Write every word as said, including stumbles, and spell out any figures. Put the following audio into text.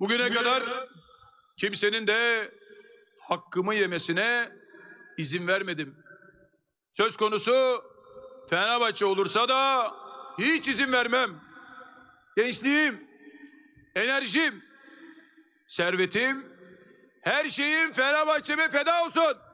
Bugüne kadar kimsenin de hakkımı yemesine izin vermedim. Söz konusu Fenerbahçe olursa da hiç izin vermem. Gençliğim, enerjim, servetim, her şeyim Fenerbahçe'me feda olsun.